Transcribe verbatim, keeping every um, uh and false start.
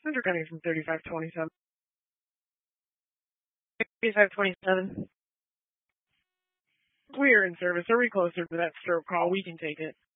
Center Cunning from thirty-five twenty-seven. thirty-five twenty-seven. We are in service. Are we closer to that stroke call? We can take it.